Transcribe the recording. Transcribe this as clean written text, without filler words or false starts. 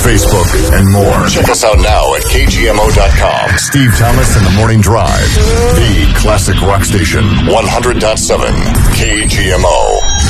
Facebook, and more. Check us out now at KGMO.com. Steve Thomas and the Morning Drive. The classic rock station. 100.7 KGMO.